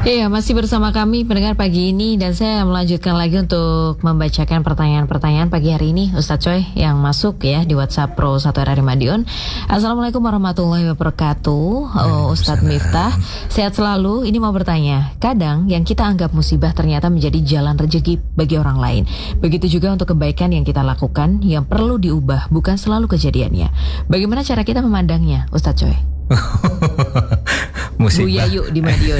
Iya, masih bersama kami pendengar pagi ini, dan saya melanjutkan lagi untuk membacakan pertanyaan-pertanyaan pagi hari ini Ustadz Choi yang masuk ya di WhatsApp Pro 1 RRI Madiun. Assalamualaikum warahmatullahi wabarakatuh. Ustadz Miftah, sehat selalu. Ini mau bertanya, kadang yang kita anggap musibah ternyata menjadi jalan rezeki bagi orang lain. Begitu juga untuk kebaikan yang kita lakukan yang perlu diubah, bukan selalu kejadiannya. Bagaimana cara kita memandangnya, Ustadz Choi? Musibah. Bu Yayu di Madiun.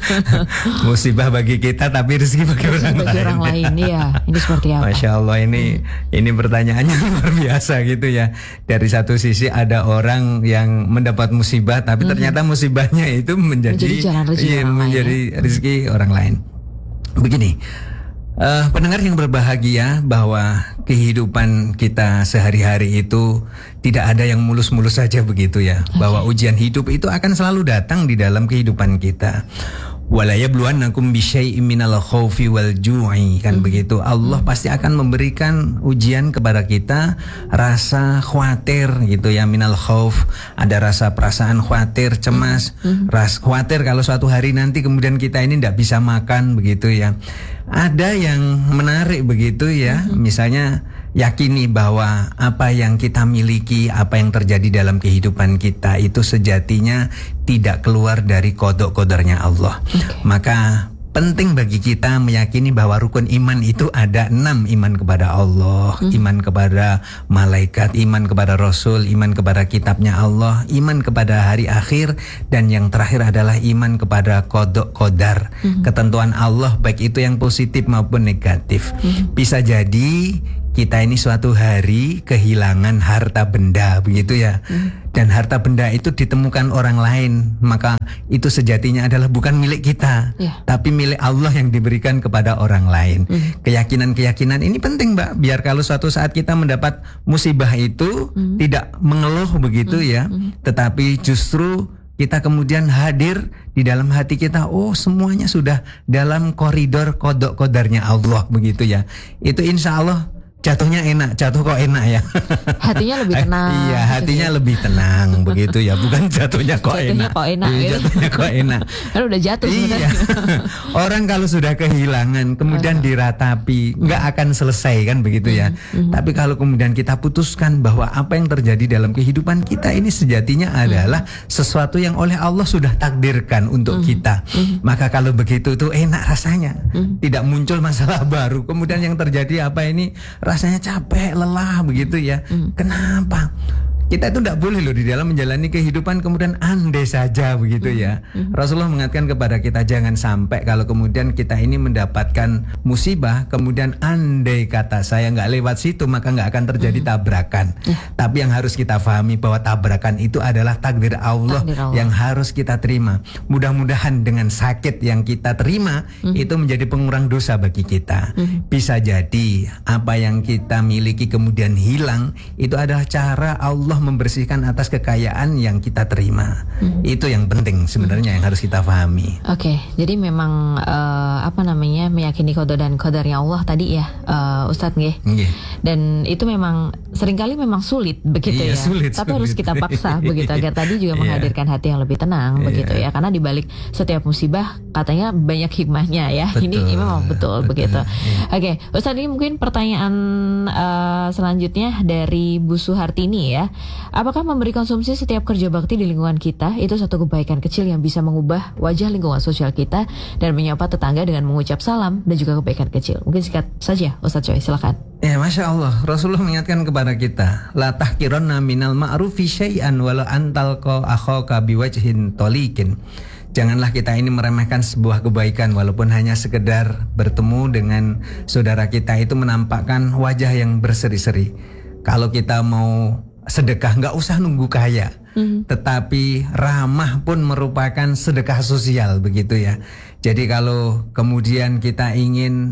Musibah bagi kita tapi rezeki bagi orang lain. Ya, ini seperti apa? Masya Allah, ini pertanyaannya luar biasa gitu ya. Dari satu sisi ada orang yang mendapat musibah tapi ternyata musibahnya itu menjadi jalan rezeki rezeki orang lain. Begini, pendengar yang berbahagia, bahwa kehidupan kita sehari-hari itu tidak ada yang mulus-mulus saja begitu ya. Bahwa ujian hidup itu akan selalu datang di dalam kehidupan kita. Wala yabluwannakum bisyai'im minal khaufi wal ju'i, kan begitu. Allah pasti akan memberikan ujian kepada kita, rasa khawatir gitu ya, minal khauf, ada rasa perasaan khawatir, cemas, rasa khawatir kalau suatu hari nanti kemudian kita ini tidak bisa makan begitu ya. Ada yang menarik begitu ya, misalnya yakini bahwa apa yang kita miliki, apa yang terjadi dalam kehidupan kita itu sejatinya tidak keluar dari qada-qadarnya Allah. Maka penting bagi kita meyakini bahwa rukun iman itu ada 6. Iman kepada Allah, iman kepada malaikat, iman kepada Rasul, iman kepada kitabnya Allah, iman kepada hari akhir, dan yang terakhir adalah iman kepada qada qadar, ketentuan Allah, baik itu yang positif maupun negatif. Bisa jadi kita ini suatu hari kehilangan harta benda begitu ya. Dan harta benda itu ditemukan orang lain, maka itu sejatinya adalah bukan milik kita, tapi milik Allah yang diberikan kepada orang lain. Keyakinan-keyakinan ini penting, Mbak, biar kalau suatu saat kita mendapat musibah itu tidak mengeluh begitu ya, tetapi justru kita kemudian hadir di dalam hati kita, oh semuanya sudah dalam koridor qada qadarnya Allah begitu ya. Itu insya Allah jatuhnya enak, jatuh kok enak ya. Hatinya lebih tenang. Iya, hatinya lebih tenang begitu ya, bukan jatuhnya kok enak. Jatuhnya kok enak. Kan udah jatuh sebenarnya. Orang kalau sudah kehilangan kemudian diratapi, nggak akan selesai kan begitu ya. Tapi kalau kemudian kita putuskan bahwa apa yang terjadi dalam kehidupan kita ini sejatinya adalah sesuatu yang oleh Allah sudah takdirkan untuk kita. Maka kalau begitu tuh enak rasanya. Tidak muncul masalah baru. Kemudian yang terjadi apa ini? Rasanya capek, lelah begitu ya. Kenapa? Kita itu tidak boleh loh di dalam menjalani kehidupan kemudian andai saja begitu ya. Rasulullah mengatakan kepada kita, jangan sampai kalau kemudian kita ini mendapatkan musibah kemudian andai kata saya nggak lewat situ maka nggak akan terjadi tabrakan. Tapi yang harus kita pahami bahwa tabrakan itu adalah takdir Allah yang harus kita terima. Mudah-mudahan dengan sakit yang kita terima itu menjadi pengurang dosa bagi kita. Bisa jadi apa yang kita miliki kemudian hilang, itu adalah cara Allah membersihkan atas kekayaan yang kita terima. Itu yang penting sebenarnya yang harus kita pahami. Oke, jadi memang meyakini qada dan qadarnya Allah tadi ya, Ustadz nggih. Dan itu memang seringkali memang sulit begitu ya. Tapi harus kita paksa begitu agar tadi juga menghadirkan hati yang lebih tenang begitu ya. Karena di balik setiap musibah katanya banyak hikmahnya ya. Ini memang betul begitu. Oke, Ustadz, ini mungkin pertanyaan selanjutnya dari Bu Suhartini ya. Apakah memberi konsumsi setiap kerja bakti di lingkungan kita itu satu kebaikan kecil yang bisa mengubah wajah lingkungan sosial kita dan menyapa tetangga dengan mengucap salam dan juga kebaikan kecil? Mungkin singkat saja, Ustadz Choi, silakan. Ya, Masya Allah, Rasulullah mengingatkan kepada kita, la tahkiranna minal ma'rufi syai'an walau antalqa akhaka biwajhin tolikin. Janganlah kita ini meremehkan sebuah kebaikan walaupun hanya sekedar bertemu dengan saudara kita itu menampakkan wajah yang berseri-seri. Kalau kita mau sedekah nggak usah nunggu kaya, tetapi ramah pun merupakan sedekah sosial begitu ya. Jadi kalau kemudian kita ingin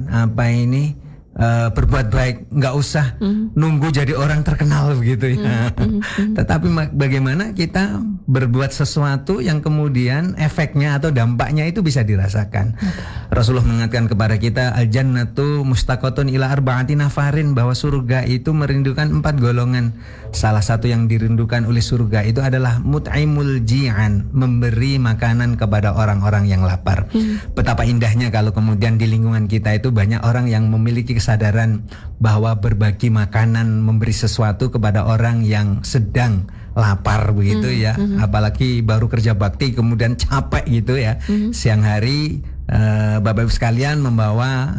berbuat baik, nggak usah nunggu jadi orang terkenal begitu ya. Tetapi bagaimana kita berbuat sesuatu yang kemudian efeknya atau dampaknya itu bisa dirasakan. Rasulullah mengatakan kepada kita, al-jannatu mustaqatun ila arba'ati nafarin, bahwa surga itu merindukan 4 golongan. Salah satu yang dirindukan oleh surga itu adalah mut'imul ji'an, memberi makanan kepada orang-orang yang lapar. Betapa indahnya kalau kemudian di lingkungan kita itu banyak orang yang memiliki kesadaran bahwa berbagi makanan, memberi sesuatu kepada orang yang sedang lapar begitu ya, apalagi baru kerja bakti kemudian capek gitu ya, siang hari Bapak Ibu sekalian membawa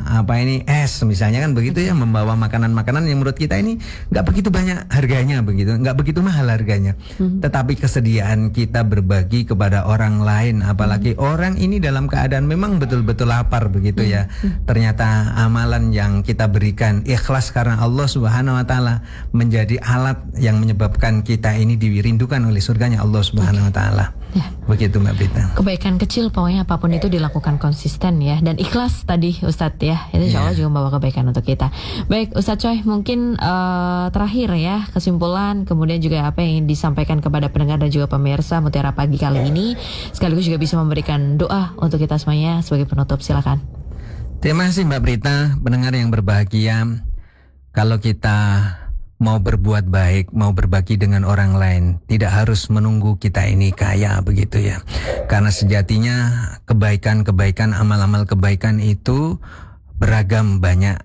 es misalnya kan begitu ya, membawa makanan-makanan yang menurut kita ini nggak begitu banyak harganya begitu, nggak begitu mahal harganya, tetapi kesediaan kita berbagi kepada orang lain, apalagi orang ini dalam keadaan memang betul-betul lapar begitu ya, ternyata amalan yang kita berikan ikhlas karena Allah Subhanahu Wa Taala menjadi alat yang menyebabkan kita ini dirindukan oleh surganya Allah Subhanahu Wa Taala. Ya. Begitu Mbak Brita. Kebaikan kecil pokoknya apapun itu dilakukan konsisten ya, dan ikhlas tadi Ustadz ya, itu insya Allah juga membawa kebaikan untuk kita. Baik Ustadz Choi, mungkin terakhir ya, kesimpulan kemudian juga apa yang disampaikan kepada pendengar dan juga pemirsa Mutiara Pagi kali ini, sekaligus juga bisa memberikan doa untuk kita semuanya sebagai penutup, silakan. Terima kasih Mbak Brita. Pendengar yang berbahagia, kalau kita mau berbuat baik, mau berbagi dengan orang lain, tidak harus menunggu kita ini kaya begitu ya. Karena sejatinya kebaikan-kebaikan, amal-amal kebaikan itu beragam, banyak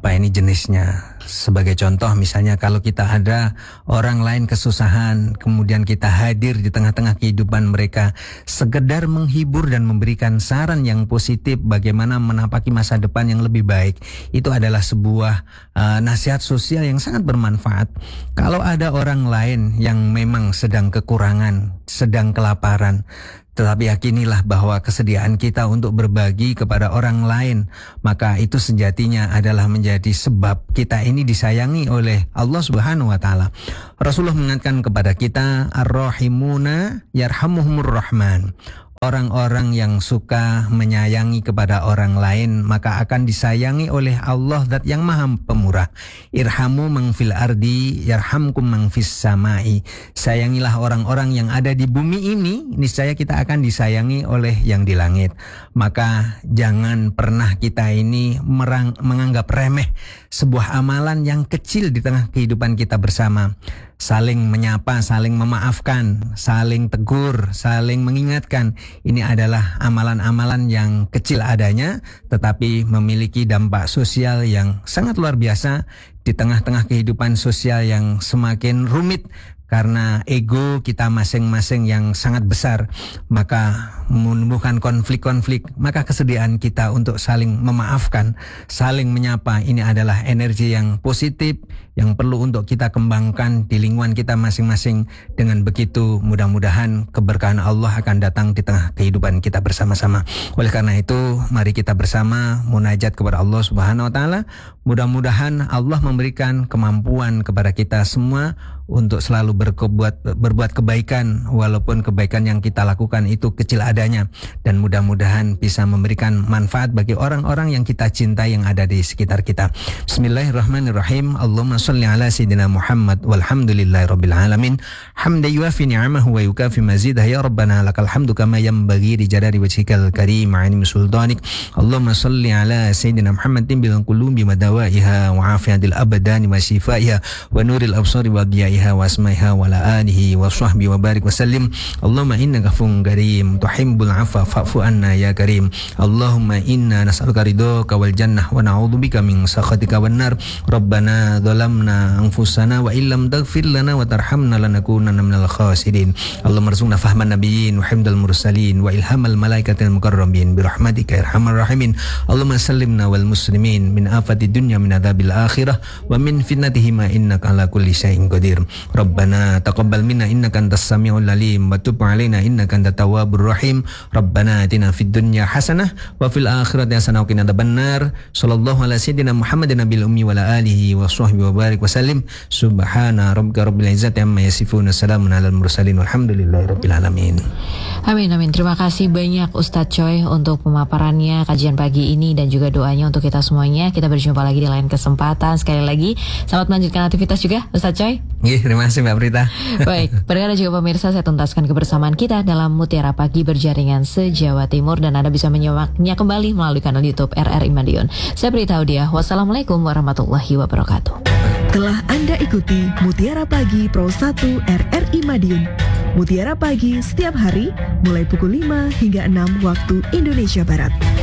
jenisnya. Sebagai contoh misalnya kalau kita ada orang lain kesusahan, kemudian kita hadir di tengah-tengah kehidupan mereka, sekedar menghibur dan memberikan saran yang positif bagaimana menapaki masa depan yang lebih baik, itu adalah sebuah nasihat sosial yang sangat bermanfaat. Kalau ada orang lain yang memang sedang kekurangan, sedang kelaparan, tetapi yakinilah bahwa kesediaan kita untuk berbagi kepada orang lain, maka itu sejatinya adalah menjadi sebab kita ini disayangi oleh Allah Subhanahu Wa Taala. Rasulullah mengatakan kepada kita, ar-rahimuna yarhamuhumur rahman. Orang-orang yang suka menyayangi kepada orang lain maka akan disayangi oleh Allah Zat yang Maha Pemurah. Irhamu man fil ardi yarhamkum man fis samai. Sayangilah orang-orang yang ada di bumi ini, niscaya kita akan disayangi oleh yang di langit. Maka jangan pernah kita ini menganggap remeh sebuah amalan yang kecil di tengah kehidupan kita bersama. Saling menyapa, saling memaafkan, saling tegur, saling mengingatkan. Ini adalah amalan-amalan yang kecil adanya, tetapi memiliki dampak sosial yang sangat luar biasa di tengah-tengah kehidupan sosial yang semakin rumit. Karena ego kita masing-masing yang sangat besar, maka menumbuhkan konflik-konflik. Maka kesediaan kita untuk saling memaafkan, saling menyapa, ini adalah energi yang positif yang perlu untuk kita kembangkan di lingkungan kita masing-masing. Dengan begitu mudah-mudahan keberkahan Allah akan datang di tengah kehidupan kita bersama-sama. Oleh karena itu mari kita bersama munajat kepada Allah Subhanahu Wa Taala. Mudah-mudahan Allah memberikan kemampuan kepada kita semua untuk selalu berbuat kebaikan, walaupun kebaikan yang kita lakukan itu kecil adanya, dan mudah-mudahan bisa memberikan manfaat bagi orang-orang yang kita cintai yang ada di sekitar kita. Bismillahirrahmanirrahim. Allahumma shalli ala sayyidina Muhammad walhamdulillahirabbil alamin. Hamdan yuafi ni'amahu wa yukafi mazidah. Ya Rabbana lakal hamdu kama yanbaghi li jalali wajhikal karim 'azimi sultanik. Allahumma shalli ala sayyidina Muhammadin bil qulubi madawaiha wa afiyatil abdani wa shifaiha wa nuril absari wa diyaiha wa asmaiha wa ala alihi wa sahbihi wa barik wa sallim. Allahumma innaka afuwwun karim tuhibbul afwa fa'fu anna ya karim. Allahumma inna nas'aluka ridhaka wal jannah wa na'udzubika min sakhatika wan nar. Rabbana dhalamna anfusana wa illam taghfir lana wa tarhamna lanakunanna minal khasirin. Allahumma arzuqna fahman nabiyyin wa hifdzal mursalin wa ilhamal malaikatil mukarramin bi rahmatika ya arhamar rahimin. Allahumma sallimna wal muslimin min afatid dunya min adzabil akhirah wa min fitnatihima innaka ala kulli syai'in qadir. Rabbana taqabbal minna innaka antas samiul alim wa tub alaina innaka antat tawwabur rahim. Rabbana atina fid dunya hasanah wa fil akhirati hasanah wa qina adzabannar. Sallallahu ala sayyidina Muhammadin nabiyil ummi wa ala alihi wa sahbihi wa barik barik wa sallim. Subhana rabbika rabbil izzati amma yasifun, salamun alal mursalin, walhamdulillahirabbil alamin. Amin amin. Terima kasih banyak Ustadz Choi untuk pemaparannya kajian pagi ini dan juga doanya untuk kita semuanya. Kita berjumpa lagi di lain kesempatan. Sekali lagi selamat melanjutkan aktivitas juga Ustadz Choi. Terima kasih Mbak Prita. Baik, pendengar dan juga pemirsa, saya tuntaskan kebersamaan kita dalam Mutiara Pagi berjaringan se-Jawa Timur, dan Anda bisa menyimaknya kembali melalui kanal YouTube RRI Madiun. Saya Prita Audia. Wassalamualaikum warahmatullahi wabarakatuh. Telah Anda ikuti Mutiara Pagi Pro 1 RRI Madiun. Mutiara Pagi setiap hari mulai pukul 5 hingga 6 waktu Indonesia Barat.